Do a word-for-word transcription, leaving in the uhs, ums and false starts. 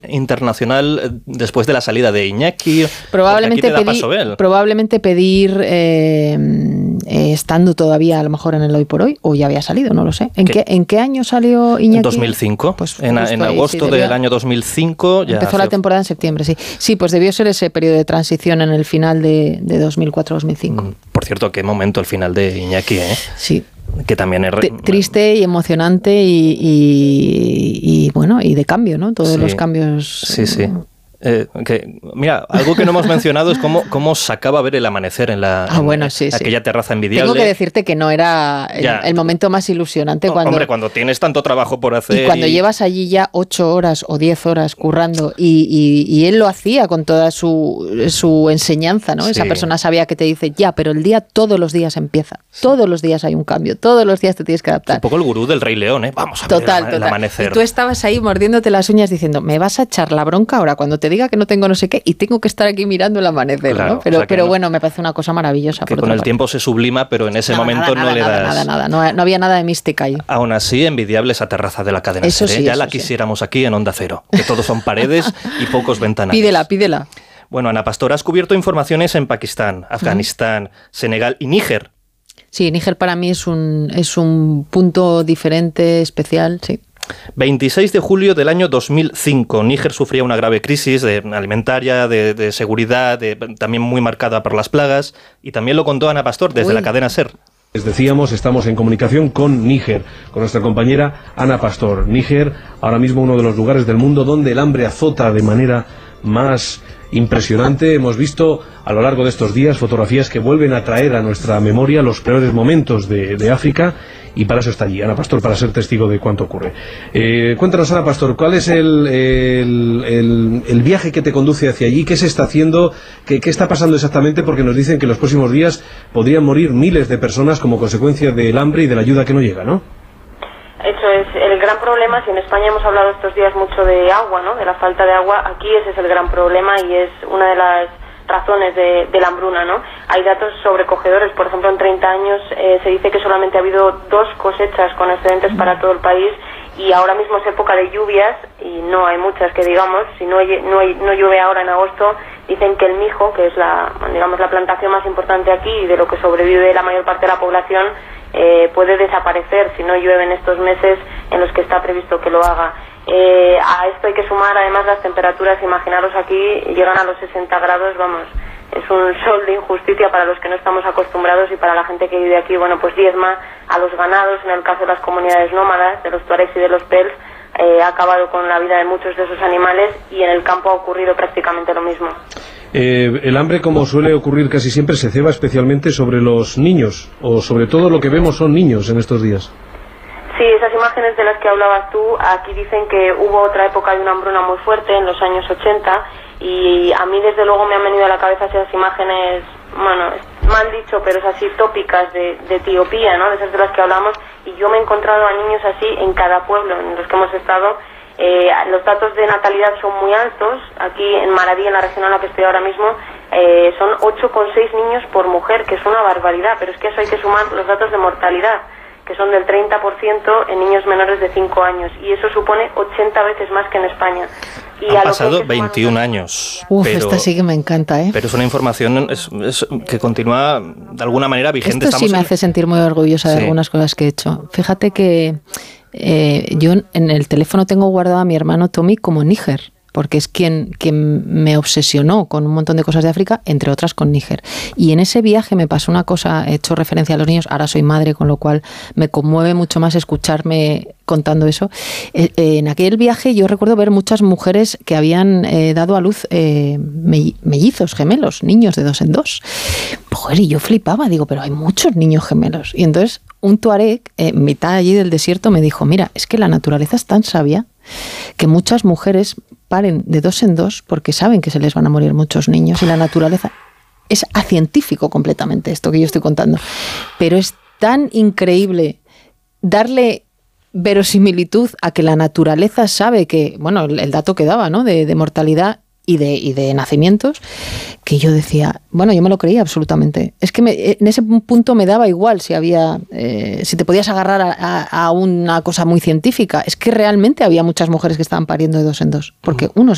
internacional después de la salida de Iñaki. Probablemente, pedí, probablemente pedir eh, eh, estando todavía a lo mejor en el Hoy por Hoy, o ya había salido, no lo sé. ¿En qué, ¿en qué año salió Iñaki? En dos mil cinco, pues en, en agosto ahí, sí, del año dos mil cinco. Ya empezó hace... la temporada en septiembre, sí. Sí, pues debió ser ese periodo de transición en el final de, de dos mil cuatro dos mil cinco. Por cierto, qué momento el final de Iñaki, ¿eh? Sí. Que también es... T- triste y emocionante y, y, y bueno, y de cambio, ¿no? Todos sí, los cambios... Sí, sí. Eh, que, mira, algo que no hemos mencionado es cómo, cómo sacaba a ver el amanecer en la ah, bueno, sí, en sí. aquella terraza envidiable. Tengo que decirte que no era el, el momento más ilusionante. No, cuando hombre, cuando tienes tanto trabajo por hacer. Y cuando y... llevas allí ya ocho horas o diez horas currando y, y, y él lo hacía con toda su, su enseñanza, ¿no? Sí. Esa persona sabía que te dice, ya, pero el día todos los días empieza. Sí. Todos los días hay un cambio. Todos los días te tienes que adaptar. Un poco el gurú del Rey León, ¿eh? Vamos a total, ver el, total. el amanecer. Y tú estabas ahí mordiéndote las uñas diciendo, me vas a echar la bronca ahora cuando te diga que no tengo no sé qué y tengo que estar aquí mirando el amanecer, claro, ¿no? Pero, o sea pero no, bueno, me parece una cosa maravillosa. Que por con el parte. tiempo se sublima, pero en ese nada, momento nada, no nada, le nada, das... Nada, nada, nada. No, no había nada de mística ahí. Aún así, envidiable esa terraza de la cadena eso SER, sí, ¿eh? Ya eso la sí. quisiéramos aquí en Onda Cero, que todos son paredes y pocos ventanales. Pídela, pídela. Bueno, Ana Pastor, has cubierto informaciones en Pakistán, Afganistán, uh-huh. Senegal y Níger. Sí, Níger para mí es un, es un punto diferente, especial, sí. veintiséis de julio del año dos mil cinco. Níger sufría una grave crisis de alimentaria, de, de seguridad, de, también muy marcada por las plagas, y también lo contó Ana Pastor desde Uy. la cadena SER. Les decíamos, estamos en comunicación con Níger, con nuestra compañera Ana Pastor. Níger, ahora mismo uno de los lugares del mundo donde el hambre azota de manera más impresionante. Hemos visto a lo largo de estos días fotografías que vuelven a traer a nuestra memoria los peores momentos de, de África, y para eso está allí Ana Pastor, para ser testigo de cuánto ocurre. Eh, cuéntanos, Ana Pastor, ¿cuál es el, el, el, el viaje que te conduce hacia allí? ¿Qué se está haciendo? ¿Qué, qué está pasando exactamente? Porque nos dicen que en los próximos días podrían morir miles de personas como consecuencia del hambre y de la ayuda que no llega, ¿no? Eso es el gran problema. Si en España hemos hablado estos días mucho de agua, ¿no? De la falta de agua, aquí ese es el gran problema y es una de las razones de, de la hambruna, ¿no? Hay datos sobrecogedores. Por ejemplo, en treinta años eh, se dice que solamente ha habido dos cosechas con excedentes para todo el país, y ahora mismo es época de lluvias y no hay muchas que digamos. Si no, no, hay, no llueve ahora en agosto, dicen que el mijo, que es la, digamos, la plantación más importante aquí y de lo que sobrevive la mayor parte de la población, eh, puede desaparecer si no llueve en estos meses en los que está previsto que lo haga. Eh, a esto hay que sumar además las temperaturas. Imaginaros, aquí llegan a los sesenta grados, vamos, es un sol de injusticia para los que no estamos acostumbrados, y para la gente que vive aquí, bueno, pues diezma a los ganados. En el caso de las comunidades nómadas, de los tuaregs y de los pels, eh, ha acabado con la vida de muchos de esos animales, y en el campo ha ocurrido prácticamente lo mismo. Eh, el hambre, como suele ocurrir casi siempre, se ceba especialmente sobre los niños, o sobre todo lo que vemos son niños en estos días. Sí, esas imágenes de las que hablabas tú, aquí dicen que hubo otra época de una hambruna muy fuerte en los años ochenta, y a mí desde luego me han venido a la cabeza esas imágenes, bueno, mal dicho, pero es así, tópicas de, de Etiopía, ¿no? De esas de las que hablamos, y yo me he encontrado a niños así en cada pueblo en los que hemos estado. Eh, los datos de natalidad son muy altos. Aquí en Maradí, en la región en la que estoy ahora mismo, eh, son ocho coma seis niños por mujer, que es una barbaridad, pero es que eso hay que sumar los datos de mortalidad, que son del treinta por ciento en niños menores de cinco años, y eso supone ochenta veces más que en España. Y Han pasado veintiún años. Uf, pero, esta sí que me encanta, ¿eh? Pero es una información es, es, que continúa de alguna manera vigente. Esto sí Estamos me en... hace sentir muy orgullosa de sí. algunas cosas que he hecho. Fíjate que eh, yo en el teléfono tengo guardado a mi hermano Tommy como Níger, porque es quien, quien me obsesionó con un montón de cosas de África, entre otras con Níger. Y en ese viaje me pasó una cosa, he hecho referencia a los niños, ahora soy madre, con lo cual me conmueve mucho más escucharme contando eso. Eh, eh, en aquel viaje yo recuerdo ver muchas mujeres que habían eh, dado a luz eh, mellizos, gemelos, niños de dos en dos. Joder, y yo flipaba, digo, pero hay muchos niños gemelos. Y entonces un tuareg, eh, mitad allí del desierto, me dijo, mira, es que la naturaleza es tan sabia que muchas mujeres paren de dos en dos porque saben que se les van a morir muchos niños, y la naturaleza es acientífico completamente esto que yo estoy contando, pero es tan increíble darle verosimilitud a que la naturaleza sabe que, bueno, el, el dato que daba, ¿no?, de, de mortalidad y de, y de nacimientos, que yo decía, bueno, yo me lo creía absolutamente. Es que me, en ese punto me daba igual si había, eh, si te podías agarrar a, a, a una cosa muy científica. Es que realmente había muchas mujeres que estaban pariendo de dos en dos, porque unos